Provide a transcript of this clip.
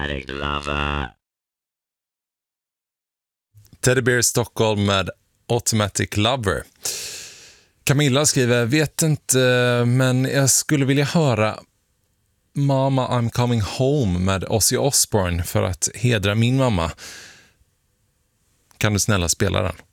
Automatic Lover. Teddy Bear Stockholm med Automatic Lover. Camilla skriver, vet inte, men jag skulle vilja höra Mama I'm Coming Home med Ozzy Osbourne för att hedra min mamma. Kan du snälla spela den?